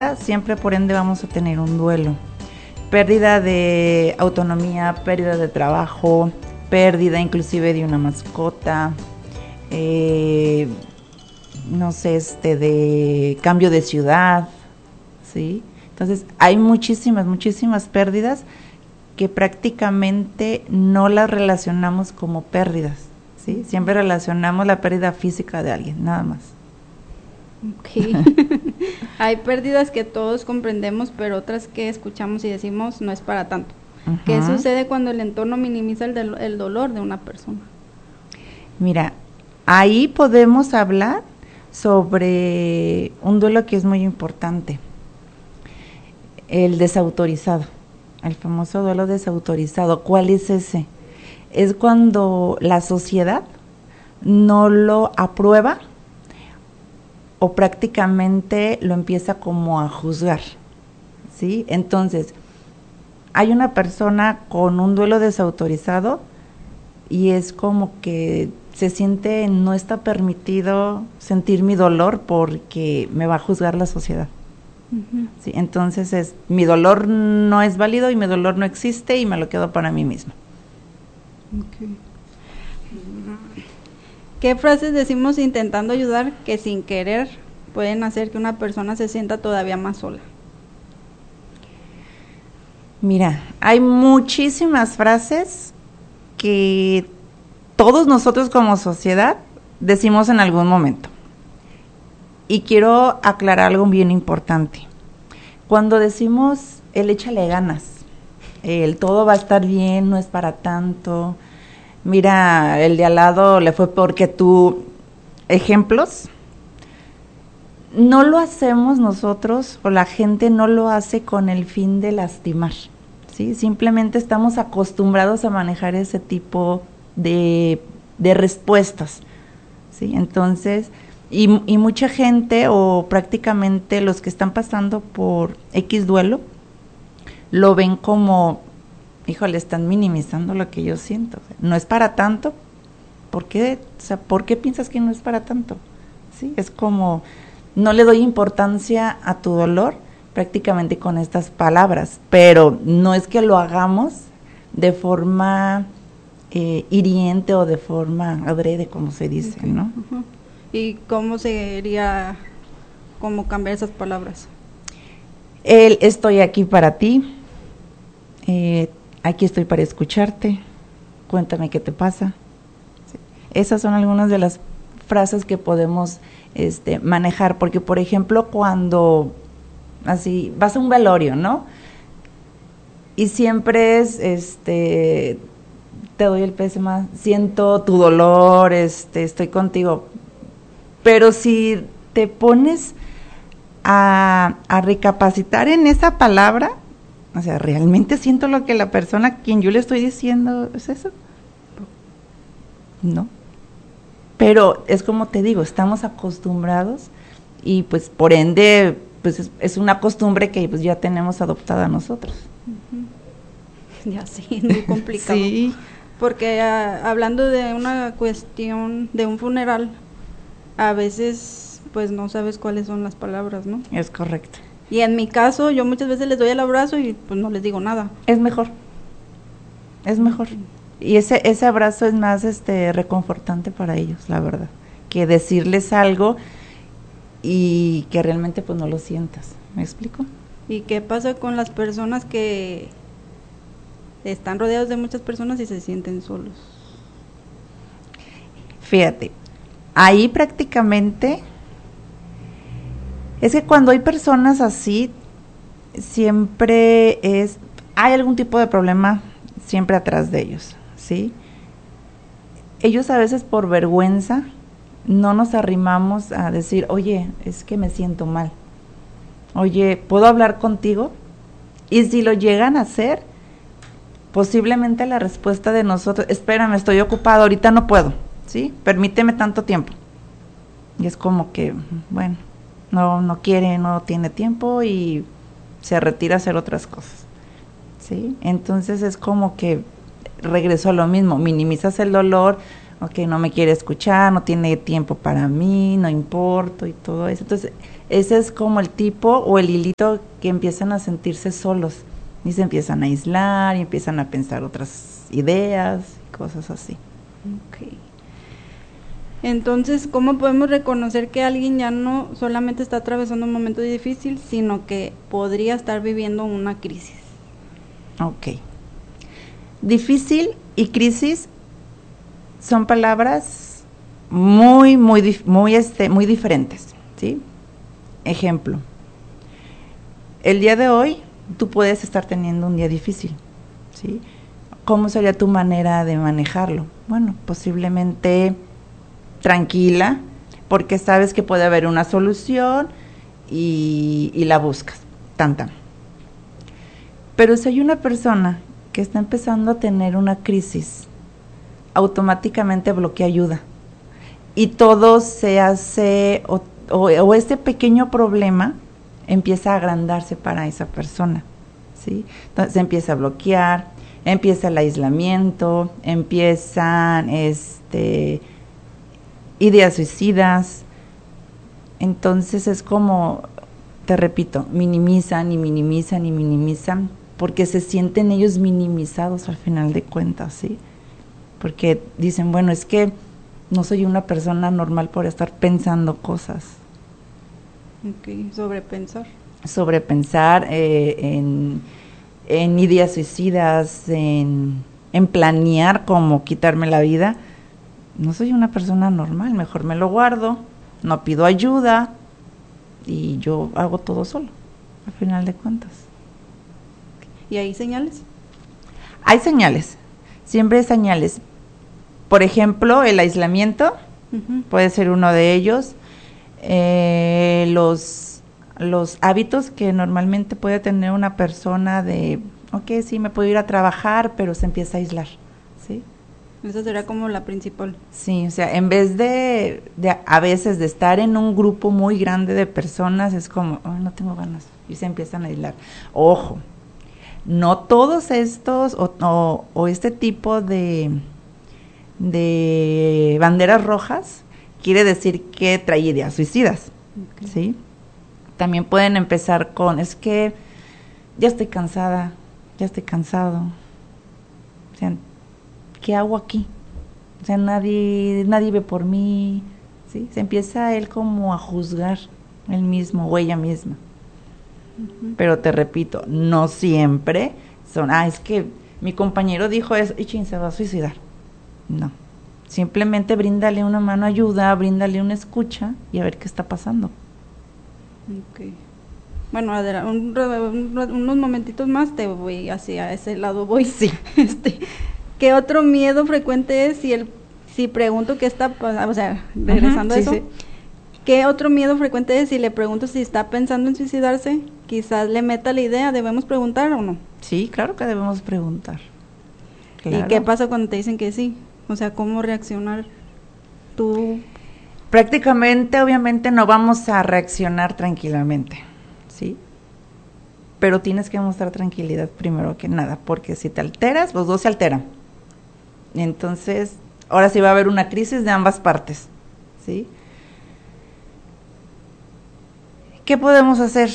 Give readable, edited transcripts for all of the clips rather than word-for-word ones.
pareja, siempre por ende vamos a tener un duelo. Pérdida de autonomía, pérdida de trabajo, pérdida inclusive de una mascota, no sé, de cambio de ciudad, ¿sí? Entonces hay muchísimas pérdidas que prácticamente no las relacionamos como pérdidas, ¿sí? Siempre relacionamos la pérdida física de alguien, nada más. Okay. Hay pérdidas que todos comprendemos, pero otras que escuchamos y decimos no es para tanto. Uh-huh. ¿Qué sucede cuando el entorno minimiza el dolor de una persona? Mira, ahí podemos hablar sobre un duelo que es muy importante, el desautorizado, el famoso duelo desautorizado. ¿Cuál es ese? Es cuando la sociedad no lo aprueba o prácticamente lo empieza como a juzgar, ¿sí? Entonces, hay una persona con un duelo desautorizado y es como que se siente, no está permitido sentir mi dolor porque me va a juzgar la sociedad. Uh-huh. ¿Sí? Entonces, mi dolor no es válido y mi dolor no existe y me lo quedo para mí misma. Okay. ¿Qué frases decimos intentando ayudar que sin querer pueden hacer que una persona se sienta todavía más sola? Mira, hay muchísimas frases que todos nosotros como sociedad decimos en algún momento. Y quiero aclarar algo bien importante. Cuando decimos el échale ganas, el todo va a estar bien, no es para tanto, mira, el de al lado le fue peor que tú, ejemplos, no lo hacemos nosotros o la gente no lo hace con el fin de lastimar, ¿sí? Simplemente estamos acostumbrados a manejar ese tipo de respuestas, ¿sí? Entonces, y mucha gente o prácticamente los que están pasando por X duelo lo ven como, híjole, están minimizando lo que yo siento. No es para tanto. ¿Por qué? O sea, ¿por qué piensas que no es para tanto? Sí, es como, no le doy importancia a tu dolor prácticamente con estas palabras, pero no es que lo hagamos de forma hiriente o de forma adrede, como se dice, okay, ¿no? Uh-huh. ¿Y cómo sería, cómo cambiar esas palabras? Estoy aquí para ti, aquí estoy para escucharte, cuéntame qué te pasa. Sí. Esas son algunas de las frases que podemos manejar, porque por ejemplo cuando así vas a un velorio, ¿no? Y siempre es, te doy el pésame, siento tu dolor, estoy contigo. Pero si te pones a recapacitar en esa palabra, o sea, ¿realmente siento lo que la persona a quien yo le estoy diciendo es eso? No. Pero es como te digo, estamos acostumbrados y pues por ende pues es una costumbre que pues ya tenemos adoptada nosotros. Uh-huh. Ya sí, es muy complicado. Sí. Porque hablando de una cuestión de un funeral, a veces pues no sabes cuáles son las palabras, ¿no? Es correcto. Y en mi caso, yo muchas veces les doy el abrazo y pues no les digo nada. Es mejor. Es mejor. Y ese abrazo es más reconfortante para ellos, la verdad, que decirles algo y que realmente pues no lo sientas. ¿Me explico? ¿Y qué pasa con las personas que están rodeados de muchas personas y se sienten solos? Fíjate, ahí prácticamente es que cuando hay personas así, siempre hay algún tipo de problema siempre atrás de ellos, ¿sí? Ellos a veces por vergüenza no nos arrimamos a decir, oye, es que me siento mal, oye, ¿puedo hablar contigo? Y si lo llegan a hacer, posiblemente la respuesta de nosotros, espérame, estoy ocupado, ahorita no puedo, ¿sí? Permíteme tanto tiempo. Y es como que, bueno, no quiere, no tiene tiempo y se retira a hacer otras cosas, ¿sí? Entonces es como que regreso a lo mismo, minimizas el dolor ok, no me quiere escuchar, no tiene tiempo para mí, no importo y todo eso. Entonces, ese es como el tipo o el hilito que empiezan a sentirse solos y se empiezan a aislar y empiezan a pensar otras ideas y cosas así. Ok. Entonces, ¿cómo podemos reconocer que alguien ya no solamente está atravesando un momento difícil, sino que podría estar viviendo una crisis? Ok. Difícil y crisis son palabras muy diferentes, ¿sí? Ejemplo, el día de hoy tú puedes estar teniendo un día difícil, ¿sí? ¿Cómo sería tu manera de manejarlo? Bueno, posiblemente tranquila, porque sabes que puede haber una solución y la buscas, tan. Pero si hay una persona que está empezando a tener una crisis, automáticamente bloquea ayuda y todo se hace o este pequeño problema empieza a agrandarse para esa persona, ¿sí? Entonces se empieza a bloquear, empieza el aislamiento, empiezan ideas suicidas. Entonces es como, te repito, minimizan y minimizan y minimizan porque se sienten ellos minimizados al final de cuentas, ¿sí? Porque dicen, bueno, es que no soy una persona normal por estar pensando cosas. Ok, sobrepensar. Sobrepensar en ideas suicidas, en planear cómo quitarme la vida. No soy una persona normal, mejor me lo guardo, no pido ayuda y yo hago todo solo, al final de cuentas. ¿Y hay señales? Hay señales, siempre hay señales. Por ejemplo, el aislamiento puede ser uno de ellos. Los hábitos que normalmente puede tener una persona de, ok, sí, me puedo ir a trabajar, pero se empieza a aislar, ¿sí? Esa sería como la principal. Sí, o sea, en vez de a veces de estar en un grupo muy grande de personas, es como, oh, no tengo ganas, y se empiezan a aislar. Ojo, no todos estos o este tipo de banderas rojas quiere decir que trae ideas suicidas, okay, ¿sí? También pueden empezar con, es que ya estoy cansada, ya estoy cansado, o sea, ¿qué hago aquí? O sea, nadie ve por mí, ¿sí? Se empieza él como a juzgar él mismo o ella misma. Pero te repito, no siempre son, es que mi compañero dijo eso y chin, se va a suicidar. No, simplemente bríndale una mano ayuda, bríndale una escucha y a ver qué está pasando. Okay. Bueno, unos momentitos más te voy hacia ese lado, voy. Sí. ¿Qué otro miedo frecuente es si pregunto qué está pasando? O sea, regresando a eso, sí. ¿Qué otro miedo frecuente es si le pregunto si está pensando en suicidarse? Quizás le meta la idea, ¿debemos preguntar o no? Sí, claro que debemos preguntar. Claro. ¿Y qué pasa cuando te dicen que sí? O sea, ¿cómo reaccionar tú? Prácticamente, obviamente, no vamos a reaccionar tranquilamente, ¿sí? Pero tienes que mostrar tranquilidad primero que nada, porque si te alteras, los dos se alteran. Entonces, ahora sí va a haber una crisis de ambas partes, ¿sí? ¿Qué podemos hacer?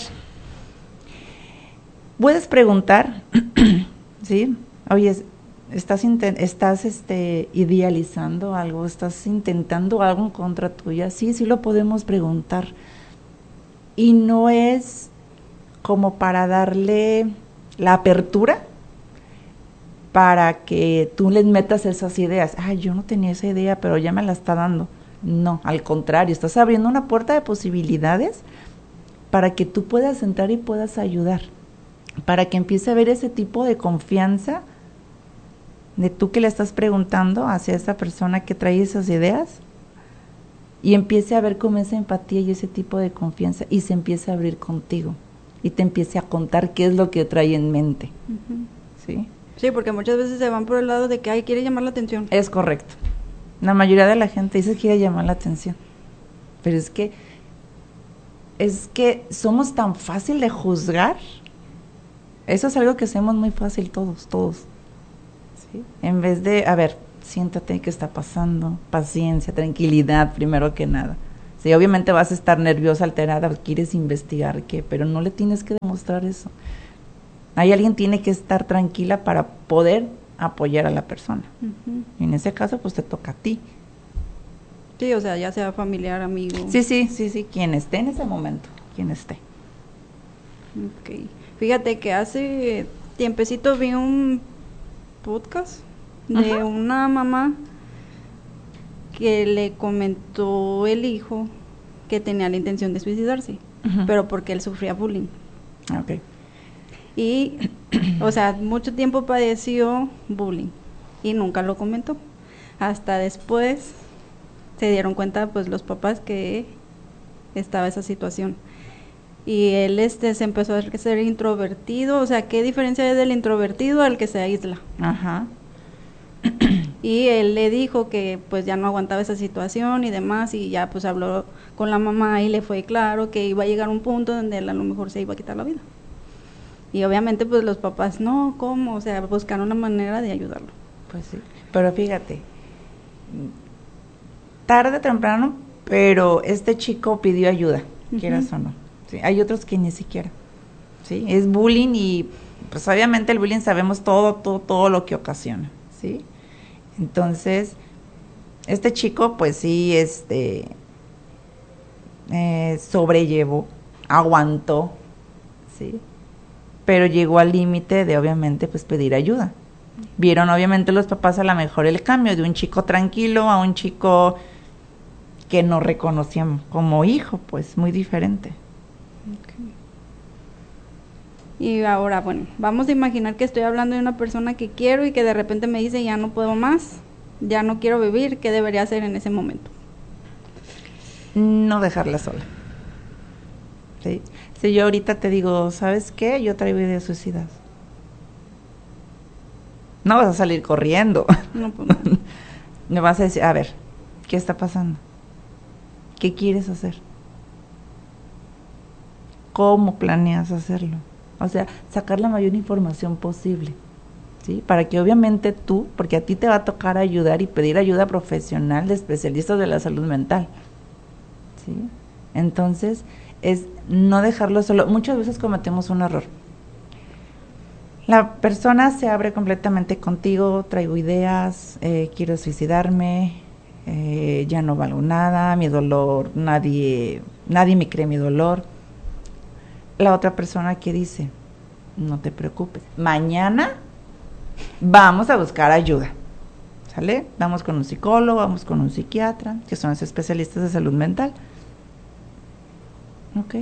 Puedes preguntar, ¿sí? Oye, estás idealizando algo, estás intentando algo en contra tuya, sí lo podemos preguntar. Y no es como para darle la apertura para que tú les metas esas ideas. Yo no tenía esa idea, pero ya me la está dando. No, al contrario, estás abriendo una puerta de posibilidades para que tú puedas entrar y puedas ayudar, para que empiece a haber ese tipo de confianza de tú que le estás preguntando hacia esa persona que trae esas ideas y empiece a ver como esa empatía y ese tipo de confianza y se empiece a abrir contigo y te empiece a contar qué es lo que trae en mente. ¿Sí? Sí, porque muchas veces se van por el lado de que quiere llamar la atención. Es correcto. La mayoría de la gente dice que quiere llamar la atención, pero es que somos tan fácil de juzgar. Eso es algo que hacemos muy fácil todos. ¿Sí? En vez de, siéntate, ¿qué está pasando? Paciencia, tranquilidad, primero que nada. Sí, obviamente vas a estar nerviosa, alterada, quieres investigar qué, pero no le tienes que demostrar eso. Ahí alguien tiene que estar tranquila para poder apoyar a la persona. Y en ese caso, pues te toca a ti. Sí, o sea, ya sea familiar, amigo. Sí, quien esté en ese momento, quien esté. Ok. Fíjate que hace tiempecito vi un podcast de una mamá que le comentó el hijo que tenía la intención de suicidarse, pero porque él sufría bullying. Okay. Y, o sea, mucho tiempo padeció bullying y nunca lo comentó. Hasta después se dieron cuenta, pues, los papás que estaba esa situación. Y él se empezó a ser introvertido, o sea, ¿qué diferencia hay del introvertido al que se aísla? Ajá. Y él le dijo que pues ya no aguantaba esa situación y demás, y ya pues habló con la mamá y le fue claro que iba a llegar un punto donde él a lo mejor se iba a quitar la vida. Y obviamente pues los papás, no, ¿cómo? O sea, buscaron una manera de ayudarlo. Pues sí, pero fíjate, tarde o temprano, pero este chico pidió ayuda, quieras o no. Sí, hay otros que ni siquiera, ¿sí? Es bullying y pues obviamente el bullying sabemos todo lo que ocasiona, ¿sí? Entonces, este chico pues sí, sobrellevó, aguantó, ¿sí? Pero llegó al límite de obviamente pues pedir ayuda. Vieron obviamente los papás a lo mejor el cambio de un chico tranquilo a un chico que no reconocían como hijo, pues muy diferente. Okay. Y ahora, bueno, vamos a imaginar que estoy hablando de una persona que quiero y que de repente me dice ya no puedo más, ya no quiero vivir, ¿qué debería hacer en ese momento? No dejarla sola. ¿Sí? Si yo ahorita te digo, ¿sabes qué? Yo traigo ideas suicidas. No vas a salir corriendo. No, pues no. Me vas a decir, a ver, ¿qué está pasando? ¿Qué quieres hacer? ¿Cómo planeas hacerlo? O sea, sacar la mayor información posible, ¿sí? Para que obviamente tú, porque a ti te va a tocar ayudar y pedir ayuda profesional de especialistas de la salud mental, ¿sí? Entonces, es no dejarlo solo. Muchas veces cometemos un error. La persona se abre completamente contigo, traigo ideas, quiero suicidarme, ya no valgo nada, mi dolor, nadie me cree mi dolor. La otra persona que dice, no te preocupes, mañana vamos a buscar ayuda, ¿sale? Vamos con un psicólogo, vamos con un psiquiatra, que son los especialistas de salud mental. Ok.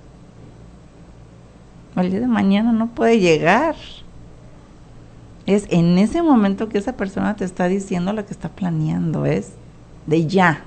El día de mañana no puede llegar. Es en ese momento que esa persona te está diciendo lo que está planeando, es de ya.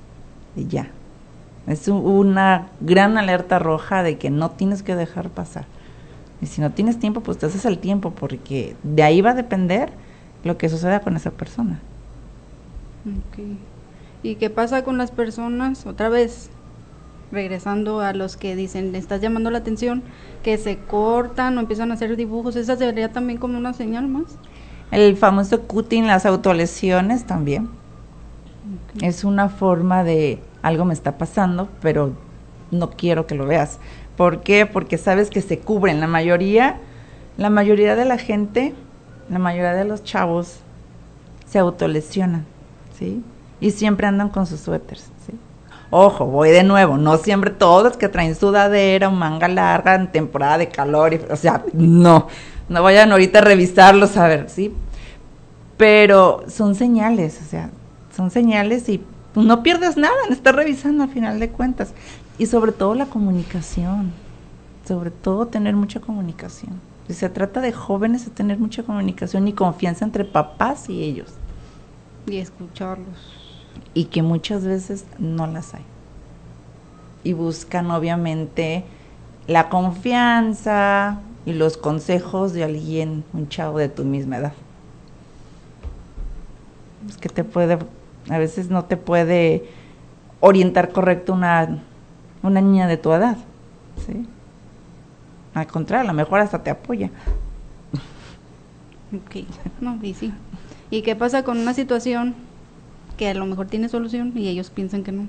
Es una gran alerta roja de que no tienes que dejar pasar. Y si no tienes tiempo, pues te haces el tiempo, porque de ahí va a depender lo que suceda con esa persona. Okay. ¿Y qué pasa con las personas? Otra vez, regresando a los que dicen, le estás llamando la atención, que se cortan o empiezan a hacer dibujos, ¿esa sería también como una señal más? El famoso cutting, las autolesiones también. Okay. Es una forma de algo me está pasando, pero no quiero que lo veas. ¿Por qué? Porque sabes que se cubren. La mayoría de la gente, la mayoría de los chavos se autolesionan, ¿sí? Y siempre andan con sus suéteres, ¿sí? Ojo, voy de nuevo, no siempre todos que traen sudadera o manga larga en temporada de calor, o sea, no vayan ahorita a revisarlos a ver, ¿sí? Pero son señales, o sea, son señales y no pierdes nada en estar revisando al final de cuentas. Y sobre todo la comunicación, sobre todo tener mucha comunicación. Si se trata de jóvenes, es tener mucha comunicación y confianza entre papás y ellos. Y escucharlos. Y que muchas veces no las hay. Y buscan obviamente la confianza y los consejos de alguien, un chavo de tu misma edad. Es que a veces no te puede orientar correcto una niña de tu edad, ¿sí? Al contrario, a lo mejor hasta te apoya. Ok, no, y sí. ¿Y qué pasa con una situación que a lo mejor tiene solución y ellos piensan que no?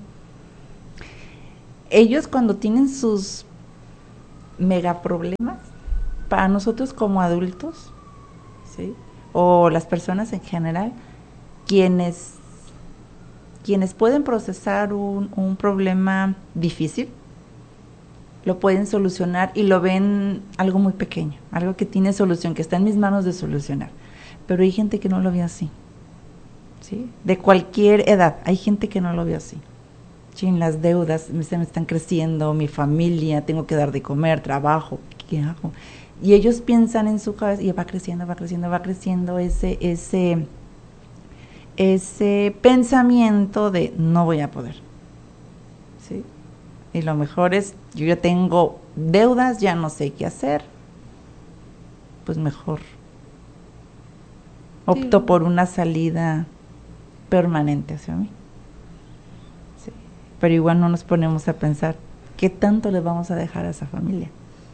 Ellos cuando tienen sus mega problemas, para nosotros como adultos, ¿sí? O las personas en general, quienes pueden procesar un problema difícil, lo pueden solucionar y lo ven algo muy pequeño, algo que tiene solución, que está en mis manos de solucionar. Pero hay gente que no lo ve así, ¿sí? De cualquier edad, hay gente que no lo ve así. Chin, las deudas se me están creciendo, mi familia, tengo que dar de comer, trabajo, ¿qué hago? Y ellos piensan en su cabeza y va creciendo ese pensamiento de no voy a poder, ¿sí? Y lo mejor es, yo ya tengo deudas, ya no sé qué hacer, pues mejor opto por una salida permanente hacia mí. Sí. Pero igual no nos ponemos a pensar qué tanto le vamos a dejar a esa familia.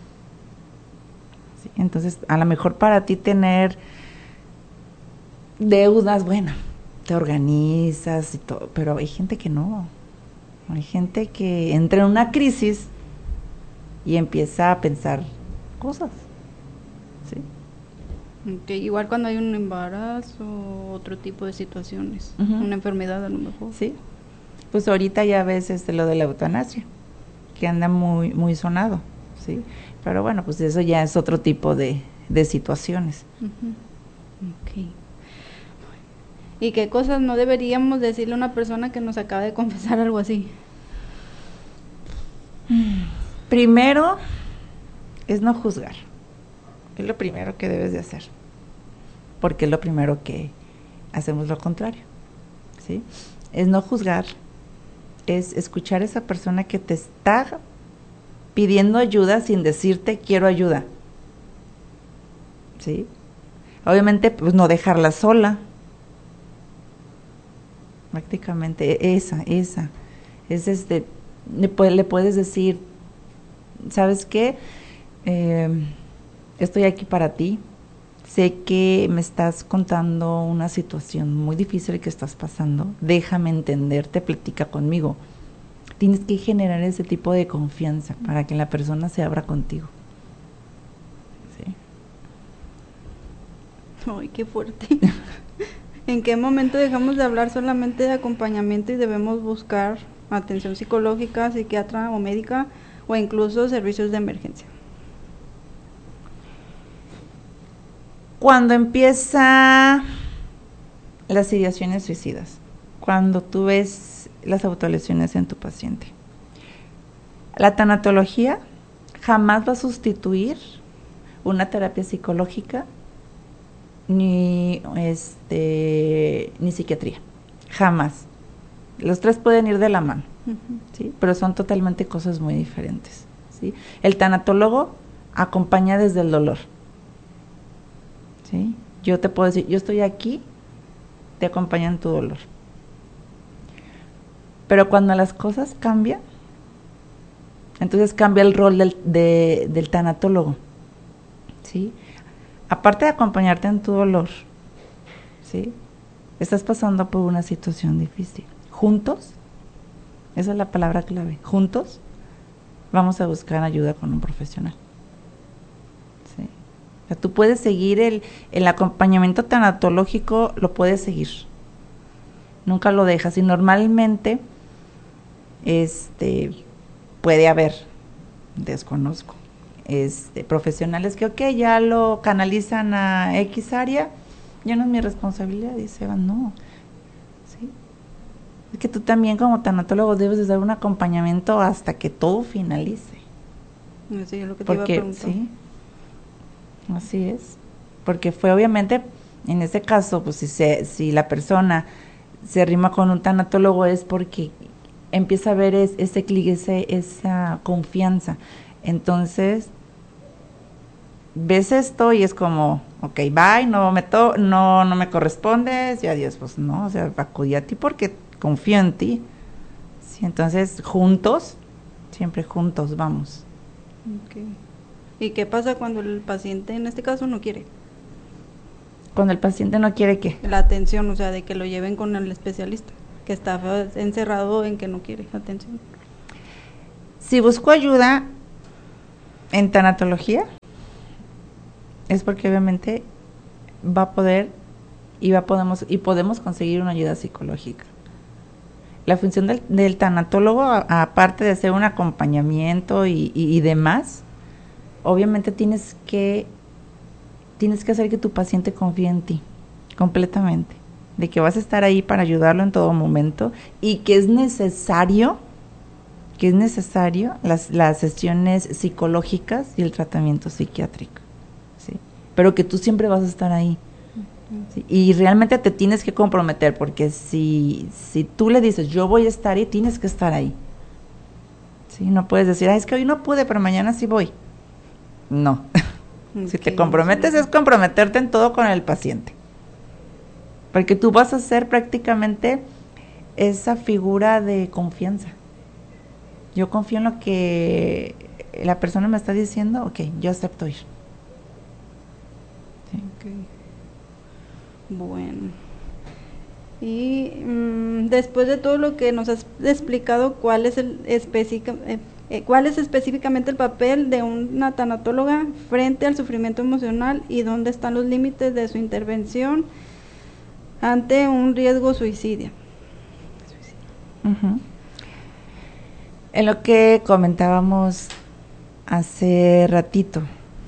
Sí. Entonces, a lo mejor para ti tener deudas, bueno, te organizas y todo, pero hay gente que no. Hay gente que entra en una crisis y empieza a pensar cosas. ¿Sí? Okay, igual cuando hay un embarazo o otro tipo de situaciones, una enfermedad a lo mejor. Sí, pues ahorita ya ves lo de la eutanasia, que anda muy, muy sonado, ¿sí? Pero bueno, pues eso ya es otro tipo de situaciones. Okay. ¿Y qué cosas no deberíamos decirle a una persona que nos acaba de confesar algo así? Primero es no juzgar. Es lo primero que debes de hacer. Porque es lo primero que hacemos lo contrario, ¿sí? Es no juzgar, es escuchar a esa persona que te está pidiendo ayuda sin decirte quiero ayuda, ¿sí? Obviamente, pues no dejarla sola. Prácticamente esa es le puedes decir, ¿sabes qué? Estoy aquí para ti. Sé que me estás contando una situación muy difícil que estás pasando. Déjame entenderte, platica conmigo. Tienes que generar ese tipo de confianza para que la persona se abra contigo. Sí. Ay, qué fuerte. ¿En qué momento dejamos de hablar solamente de acompañamiento y debemos buscar atención psicológica, psiquiatra o médica o incluso servicios de emergencia? Cuando empieza las ideaciones suicidas, cuando tú ves las autolesiones en tu paciente, la tanatología jamás va a sustituir una terapia psicológica ni psiquiatría, jamás. Los tres pueden ir de la mano, ¿sí? Pero son totalmente cosas muy diferentes, ¿sí? El tanatólogo acompaña desde el dolor, ¿sí? Yo te puedo decir, yo estoy aquí, te acompaño en tu dolor. Pero cuando las cosas cambian, entonces cambia el rol del tanatólogo, ¿sí? Aparte de acompañarte en tu dolor, ¿sí? Estás pasando por una situación difícil. Juntos, esa es la palabra clave, juntos vamos a buscar ayuda con un profesional. ¿Sí? O sea, tú puedes seguir el acompañamiento tanatológico, lo puedes seguir. Nunca lo dejas. Y normalmente, puede haber, desconozco, profesionales que, ok, ya lo canalizan a X área, ya no es mi responsabilidad, dice, no. ¿Sí? Es que tú también como tanatólogo debes de dar un acompañamiento hasta que todo finalice. Eso es lo que te iba a preguntar. Sí, así es. Porque fue obviamente, en este caso, pues si la persona se arrima con un tanatólogo es porque empieza a ver ese clic, esa confianza. Entonces, ves esto y es como, ok, bye, no me correspondes, y adiós. Pues no, o sea, acudí a ti porque confío en ti. Sí, entonces, juntos, siempre juntos vamos. Okay. ¿Y qué pasa cuando el paciente, en este caso, no quiere? Cuando el paciente no quiere, ¿qué? La atención, o sea, de que lo lleven con el especialista, que está encerrado en que no quiere atención. Si busco ayuda en tanatología, es porque obviamente va a poder y podemos conseguir una ayuda psicológica. La función del tanatólogo, aparte de hacer un acompañamiento y demás, obviamente tienes que hacer que tu paciente confíe en ti completamente, de que vas a estar ahí para ayudarlo en todo momento y que es necesario las sesiones psicológicas y el tratamiento psiquiátrico, ¿sí? Pero que tú siempre vas a estar ahí. ¿Sí? Y realmente te tienes que comprometer, porque si tú le dices, yo voy a estar ahí, tienes que estar ahí. ¿Sí? No puedes decir, es que hoy no pude, pero mañana sí voy. No. Okay, si te comprometes, es comprometerte en todo con el paciente. Porque tú vas a ser prácticamente esa figura de confianza. Yo confío en lo que la persona me está diciendo, ok, yo acepto ir. Sí. Okay. Bueno. Y después de todo lo que nos has explicado, ¿cuál es específicamente el papel de una tanatóloga frente al sufrimiento emocional y dónde están los límites de su intervención ante un riesgo suicidio? Uh-huh. En lo que comentábamos hace ratito,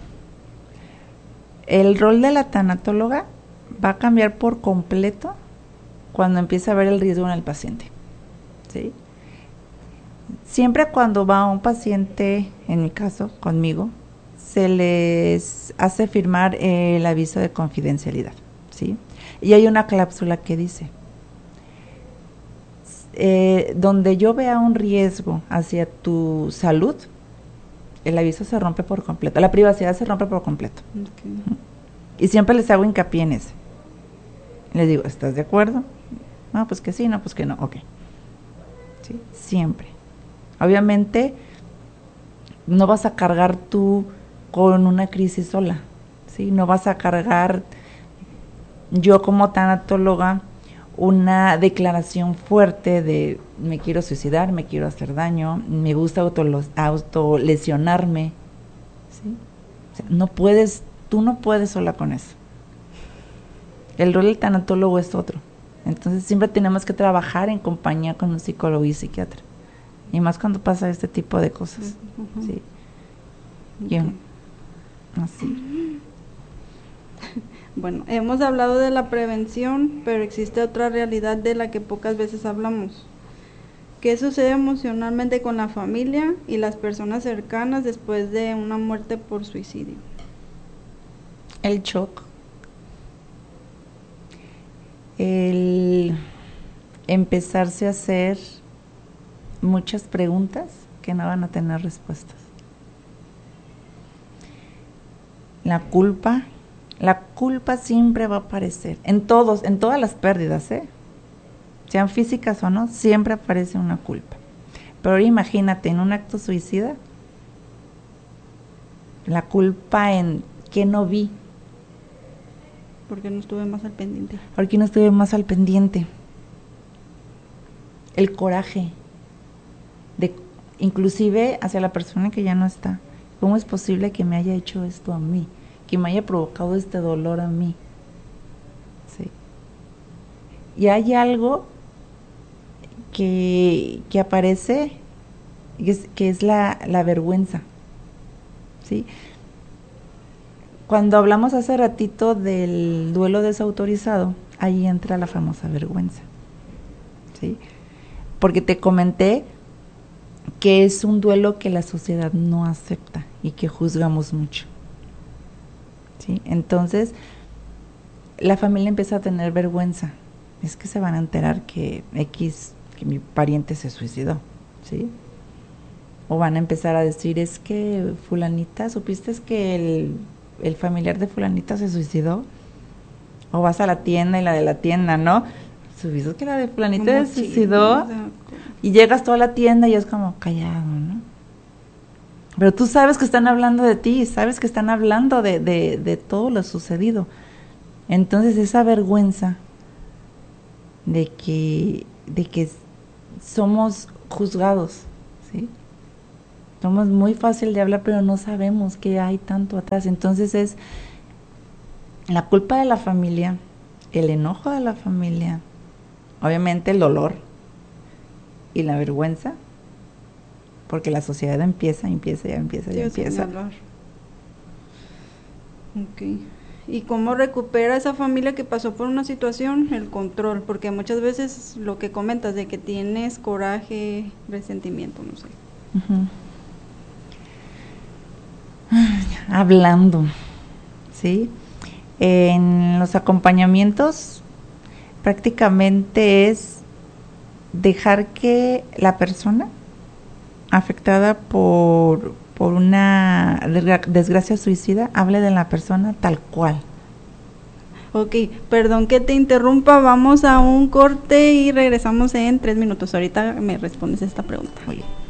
el rol de la tanatóloga va a cambiar por completo cuando empieza a ver el riesgo en el paciente, ¿sí? Siempre cuando va un paciente, en mi caso, conmigo, se les hace firmar el aviso de confidencialidad, ¿sí? Y hay una cláusula que dice, donde yo vea un riesgo hacia tu salud, el aviso se rompe por completo, la privacidad se rompe por completo. Okay. Y siempre les hago hincapié en ese. Les digo, ¿estás de acuerdo? No, pues que sí, no, pues que no, ok. ¿Sí? Siempre. Obviamente, no vas a cargar tú con una crisis sola, ¿sí? No vas a cargar, yo como tanatóloga, una declaración fuerte de me quiero suicidar, me quiero hacer daño, me gusta autolesionarme, ¿sí? O sea, tú no puedes sola con eso. El rol del tanatólogo es otro. Entonces siempre tenemos que trabajar en compañía con un psicólogo y psiquiatra. Y más cuando pasa este tipo de cosas. Uh-huh. ¿Sí? Okay. Así. Bueno, hemos hablado de la prevención, pero existe otra realidad de la que pocas veces hablamos. ¿Qué sucede emocionalmente con la familia y las personas cercanas después de una muerte por suicidio? El shock. El empezarse a hacer muchas preguntas que no van a tener respuestas. La culpa siempre va a aparecer, en todas las pérdidas, sean físicas o no, siempre aparece una culpa. Pero ahora imagínate, en un acto suicida, la culpa en que no vi. Porque no estuve más al pendiente. Porque no estuve más al pendiente. El coraje, inclusive hacia la persona que ya no está. ¿Cómo es posible que me haya hecho esto a mí? Que me haya provocado este dolor a mí. Sí. Y hay algo que aparece, que es la vergüenza. ¿Sí? Cuando hablamos hace ratito del duelo desautorizado, ahí entra la famosa vergüenza. ¿Sí? Porque te comenté que es un duelo que la sociedad no acepta y que juzgamos mucho. ¿Sí? Entonces, la familia empieza a tener vergüenza. Es que se van a enterar que mi pariente se suicidó, ¿sí? O van a empezar a decir, es que fulanita, ¿supiste que el familiar de fulanita se suicidó? O vas a la tienda y la de la tienda, ¿no? ¿Supiste que la de fulanita se suicidó? Y llegas toda la tienda y es como callado, ¿no? Pero tú sabes que están hablando de ti, sabes que están hablando de todo lo sucedido. Entonces esa vergüenza de que somos juzgados, ¿sí? Somos muy fácil de hablar, pero no sabemos qué hay tanto atrás. Entonces es la culpa de la familia, el enojo de la familia, obviamente el dolor y la vergüenza, porque la sociedad empieza. Okay. ¿Y cómo recupera esa familia que pasó por una situación? El control, porque muchas veces lo que comentas de que tienes coraje, resentimiento, no sé. Uh-huh. Hablando, ¿sí? En los acompañamientos prácticamente es dejar que la persona afectada por una desgracia suicida hable de la persona tal cual. Ok, perdón que te interrumpa, vamos a un corte y regresamos en 3 minutos. Ahorita me respondes esta pregunta. Oye.